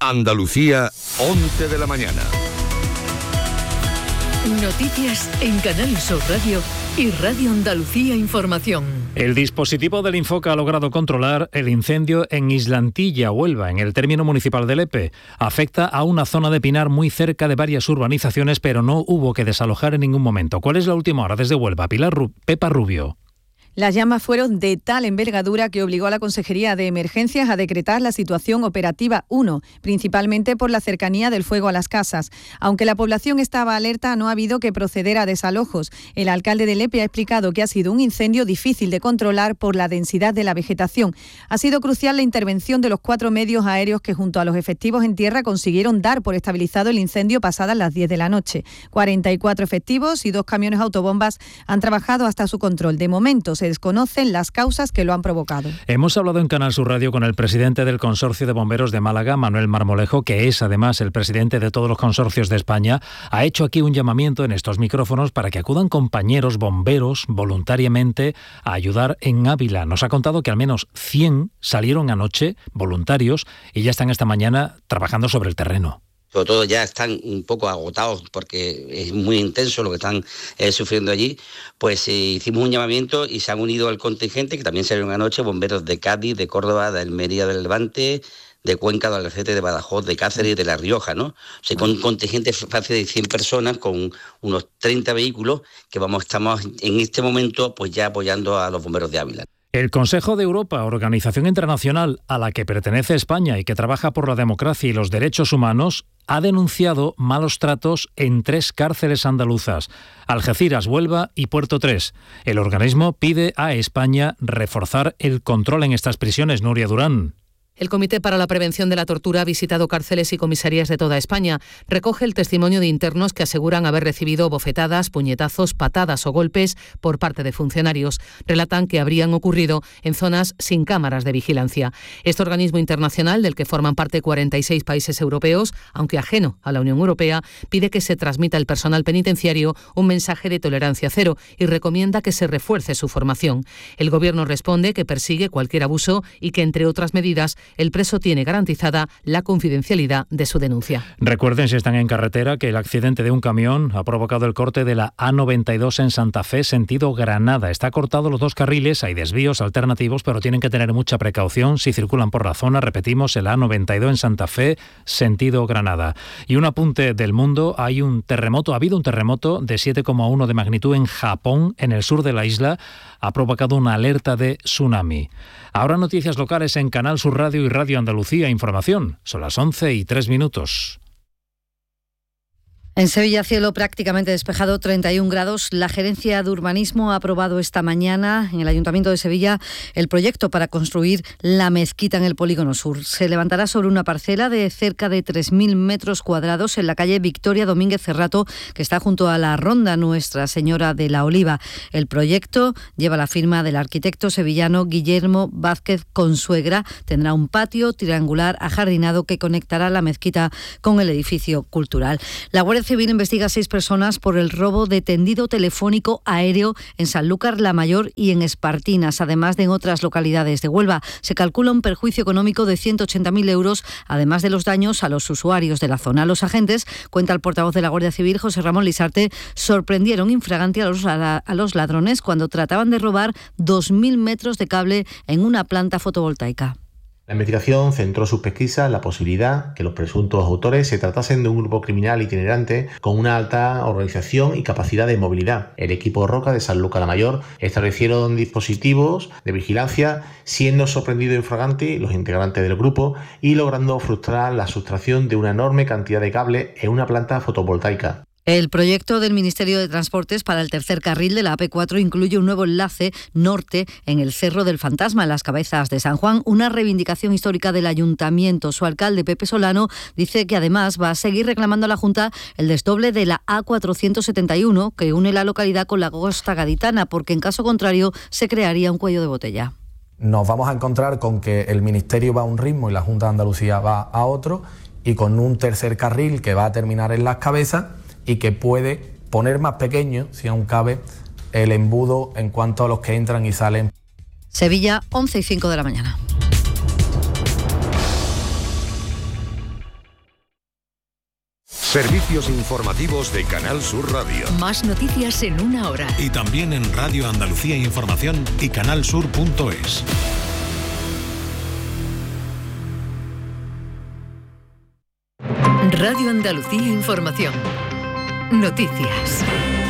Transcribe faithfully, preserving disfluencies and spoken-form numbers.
Andalucía, once de la mañana. Noticias en Canal Sur Radio y Radio Andalucía Información. El dispositivo del Infoca ha logrado controlar el incendio en Islantilla, Huelva, en el término municipal de Lepe. Afecta a una zona de pinar muy cerca de varias urbanizaciones, pero no hubo que desalojar en ningún momento. ¿Cuál es la última hora desde Huelva? Pilar Ru- Pepa Rubio. Las llamas fueron de tal envergadura que obligó a la Consejería de Emergencias a decretar la situación operativa uno, principalmente por la cercanía del fuego a las casas. Aunque la población estaba alerta, no ha habido que proceder a desalojos. El alcalde de Lepe ha explicado que ha sido un incendio difícil de controlar por la densidad de la vegetación. Ha sido crucial la intervención de los cuatro medios aéreos que junto a los efectivos en tierra consiguieron dar por estabilizado el incendio pasadas las diez de la noche. cuarenta y cuatro efectivos y dos camiones autobombas han trabajado hasta su control. De momento se desconocen las causas que lo han provocado. Hemos hablado en Canal Sur Radio con el presidente del Consorcio de Bomberos de Málaga, Manuel Marmolejo, que es además el presidente de todos los consorcios de España. Ha hecho aquí un llamamiento en estos micrófonos para que acudan compañeros bomberos voluntariamente a ayudar en Ávila. Nos ha contado que al menos cien salieron anoche voluntarios y ya están esta mañana trabajando sobre el terreno. Sobre todo ya están un poco agotados porque es muy intenso lo que están eh, sufriendo allí, pues eh, hicimos un llamamiento y se han unido al contingente, que también salieron anoche, bomberos de Cádiz, de Córdoba, de Almería, del Levante, de Cuenca, de Albacete, de Badajoz, de Cáceres y de La Rioja, ¿no? O sea, con un contingente fácil de cien personas, con unos treinta vehículos, que vamos, estamos en este momento pues ya apoyando a los bomberos de Ávila. El Consejo de Europa, organización internacional a la que pertenece España y que trabaja por la democracia y los derechos humanos, ha denunciado malos tratos en tres cárceles andaluzas, Algeciras, Huelva y Puerto tres. El organismo pide a España reforzar el control en estas prisiones. Nuria Durán. El Comité para la Prevención de la Tortura ha visitado cárceles y comisarías de toda España. Recoge el testimonio de internos que aseguran haber recibido bofetadas, puñetazos, patadas o golpes por parte de funcionarios. Relatan que habrían ocurrido en zonas sin cámaras de vigilancia. Este organismo internacional, del que forman parte cuarenta y seis países europeos, aunque ajeno a la Unión Europea, pide que se transmita al personal penitenciario un mensaje de tolerancia cero y recomienda que se refuerce su formación. El Gobierno responde que persigue cualquier abuso y que, entre otras medidas, el preso tiene garantizada la confidencialidad de su denuncia. Recuerden, si están en carretera, que el accidente de un camión ha provocado el corte de la A noventa y dos en Santa Fe, sentido Granada. Está cortado los dos carriles, hay desvíos alternativos, pero tienen que tener mucha precaución si circulan por la zona. Repetimos, el A noventa y dos en Santa Fe, sentido Granada. Y un apunte del mundo, hay un terremoto, ha habido un terremoto de siete coma uno de magnitud en Japón, en el sur de la isla. Ha provocado una alerta de tsunami. Ahora noticias locales en Canal Sur Radio y Radio Andalucía Información. Son las once y tres minutos. En Sevilla, cielo prácticamente despejado, treinta y un grados. La Gerencia de Urbanismo ha aprobado esta mañana en el Ayuntamiento de Sevilla el proyecto para construir la mezquita en el Polígono Sur. Se levantará sobre una parcela de cerca de tres mil metros cuadrados en la calle Victoria Domínguez Cerrato, que está junto a la Ronda Nuestra Señora de la Oliva. El proyecto lleva la firma del arquitecto sevillano Guillermo Vázquez Consuegra. Tendrá un patio triangular ajardinado que conectará la mezquita con el edificio cultural. La Guardia Civil investiga a seis personas por el robo de tendido telefónico aéreo en Sanlúcar la Mayor y en Espartinas, además de en otras localidades de Huelva. Se calcula un perjuicio económico de ciento ochenta mil euros, además de los daños a los usuarios de la zona. Los agentes, cuenta el portavoz de la Guardia Civil, José Ramón Lisarte, sorprendieron infraganti a los, a los ladrones cuando trataban de robar dos mil metros de cable en una planta fotovoltaica. La investigación centró sus pesquisas en la posibilidad que los presuntos autores se tratasen de un grupo criminal itinerante con una alta organización y capacidad de movilidad. El equipo Roca de Sanlúcar la Mayor establecieron dispositivos de vigilancia, siendo sorprendidos infraganti los integrantes del grupo y logrando frustrar la sustracción de una enorme cantidad de cable en una planta fotovoltaica. El proyecto del Ministerio de Transportes para el tercer carril de la A P cuatro incluye un nuevo enlace norte en el Cerro del Fantasma, en las Cabezas de San Juan, una reivindicación histórica del Ayuntamiento. Su alcalde, Pepe Solano, dice que además va a seguir reclamando a la Junta el desdoble de la A cuatrocientos setenta y uno, que une la localidad con la costa gaditana, porque en caso contrario se crearía un cuello de botella. Nos vamos a encontrar con que el Ministerio va a un ritmo y la Junta de Andalucía va a otro, y con un tercer carril que va a terminar en Las Cabezas y que puede poner más pequeño, si aún cabe, el embudo en cuanto a los que entran y salen. Sevilla, once y cinco de la mañana. Servicios informativos de Canal Sur Radio. Más noticias en una hora. Y también en Radio Andalucía Información y canalsur punto es. Radio Andalucía Información. Noticias.